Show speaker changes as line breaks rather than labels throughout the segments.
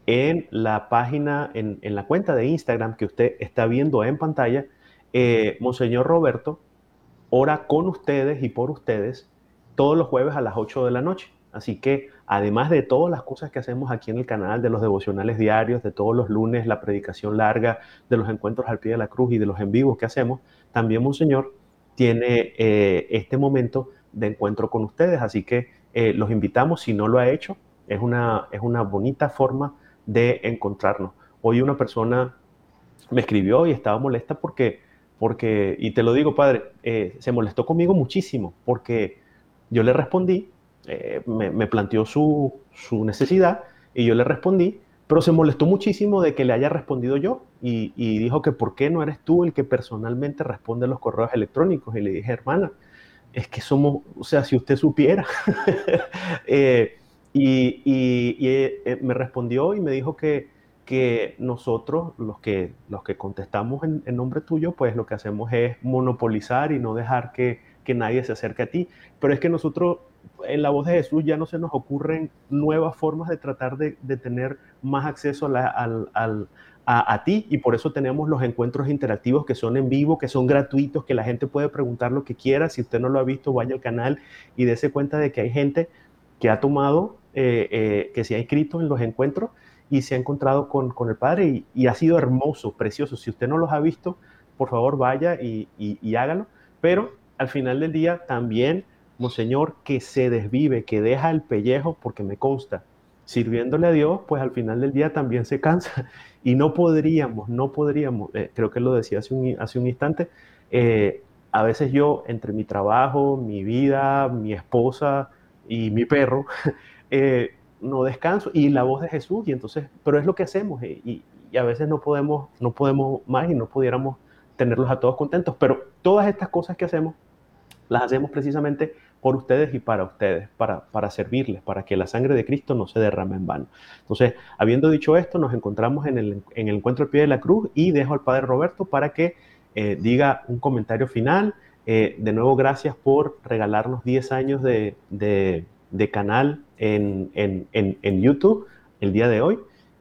en la página, en la cuenta de Instagram que usted está viendo en pantalla, Monseñor Roberto ora con ustedes y por ustedes todos los jueves a las 8 de la noche. Así que además de todas las cosas que hacemos aquí en el canal, de los devocionales diarios, de todos los lunes, la predicación larga, de los encuentros al pie de la cruz y de los en vivos que hacemos, también Monseñor tiene este momento de encuentro con ustedes. Así que los invitamos, si no lo ha hecho, es una bonita forma de encontrarnos. Hoy una persona me escribió y estaba molesta porque, y te lo digo, padre, se molestó conmigo muchísimo porque yo le respondí, me planteó su necesidad y yo le respondí, pero se molestó muchísimo de que le haya respondido yo y dijo que por qué no eres tú el que personalmente responde los correos electrónicos. Y le dije, hermana, es que somos, o sea, si usted supiera. Eh, y me respondió y me dijo que nosotros, los que contestamos en nombre tuyo, pues lo que hacemos es monopolizar y no dejar que nadie se acerque a ti. Pero es que nosotros, en la voz de Jesús, ya no se nos ocurren nuevas formas de tratar de tener más acceso a ti, y por eso tenemos los encuentros interactivos que son en vivo, que son gratuitos, que la gente puede preguntar lo que quiera. Si usted no lo ha visto, vaya al canal y dése cuenta de que hay gente que ha tomado, que se ha inscrito en los encuentros y se ha encontrado con el Padre y ha sido hermoso, precioso. Si usted no los ha visto, por favor vaya y hágalo. Pero al final del día también, Monseñor, que se desvive, que deja el pellejo, porque me consta, sirviéndole a Dios, pues al final del día también se cansa y no podríamos, creo que lo decía hace un instante, a veces yo, entre mi trabajo, mi vida, mi esposa y mi perro, no descanso, y la voz de Jesús, y entonces, pero es lo que hacemos, y a veces no podemos más y no pudiéramos tenerlos a todos contentos, pero todas estas cosas que hacemos, las hacemos precisamente por ustedes y para ustedes, para servirles, para que la sangre de Cristo no se derrame en vano. Entonces, habiendo dicho esto, nos encontramos en el encuentro al pie de la cruz y dejo al Padre Roberto para que diga un comentario final. De nuevo, gracias por regalarnos 10 años de canal en YouTube el día de hoy,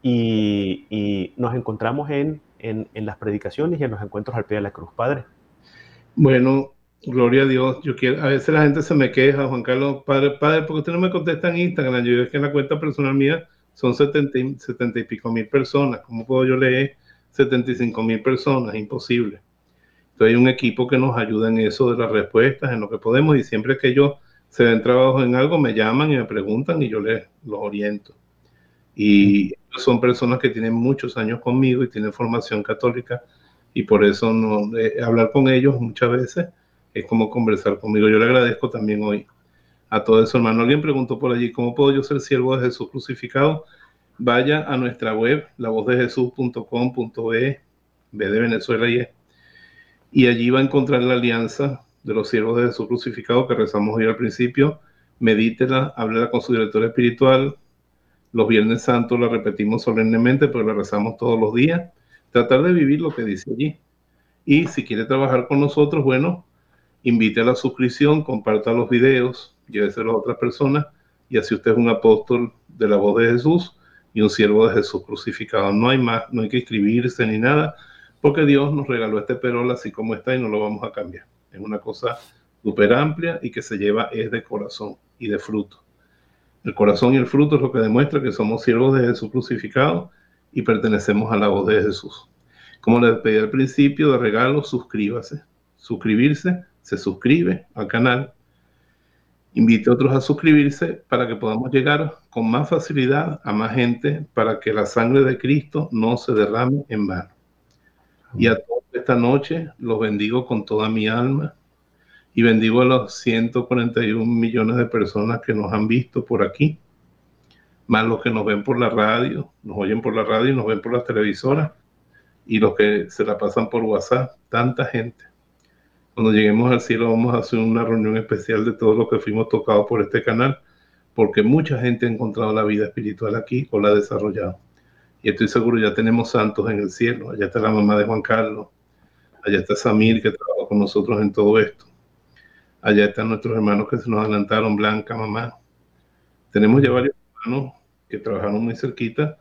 y nos encontramos en las predicaciones y en los encuentros al pie de la cruz. Padre.
Bueno, gloria a Dios. Yo quiero, a veces la gente se me queja, Juan Carlos, padre, ¿por qué usted no me contesta en Instagram? Yo digo, es que en la cuenta personal mía son 70 y pico mil personas. ¿Cómo puedo yo leer 75.000 personas? Imposible. Entonces hay un equipo que nos ayuda en eso de las respuestas, en lo que podemos, y siempre que ellos se ven trabajo en algo, me llaman y me preguntan y yo les los oriento. Y son personas que tienen muchos años conmigo y tienen formación católica, y por eso no, hablar con ellos muchas veces es como conversar conmigo. Yo le agradezco también hoy a todo eso, hermano. Alguien preguntó por allí, ¿cómo puedo yo ser siervo de Jesús crucificado? Vaya a nuestra web, lavozdejesús.com.be, B de Venezuela y allí va a encontrar la alianza de los siervos de Jesús crucificado que rezamos hoy al principio. Medítela, háblela con su director espiritual. Los Viernes Santos la repetimos solemnemente, pero la rezamos todos los días. Tratar de vivir lo que dice allí. Y si quiere trabajar con nosotros, bueno, invite a la suscripción, comparta los videos, lléveselo a otras personas, y así usted es un apóstol de la voz de Jesús y un siervo de Jesús crucificado. No hay más, no hay que escribirse ni nada, porque Dios nos regaló este perol así como está y no lo vamos a cambiar. Es una cosa súper amplia y que se lleva es de corazón y de fruto. El corazón y el fruto es lo que demuestra que somos siervos de Jesús crucificado y pertenecemos a la voz de Jesús. Como les pedí al principio de regalo, suscríbase. Suscribirse, se suscribe al canal. Invite a otros a suscribirse para que podamos llegar con más facilidad a más gente, para que la sangre de Cristo no se derrame en vano. Y a todos esta noche los bendigo con toda mi alma y bendigo a los 141 millones de personas que nos han visto por aquí, más los que nos ven por la radio, nos oyen por la radio y nos ven por las televisoras, y los que se la pasan por WhatsApp, tanta gente. Cuando lleguemos al cielo vamos a hacer una reunión especial de todos los que fuimos tocados por este canal, porque mucha gente ha encontrado la vida espiritual aquí o la ha desarrollado. Y estoy seguro, ya tenemos santos en el cielo. Allá está la mamá de Juan Carlos, allá está Samir, que trabaja con nosotros en todo esto. Allá están nuestros hermanos que se nos adelantaron, Blanca, mamá. Tenemos ya varios hermanos que trabajaron muy cerquita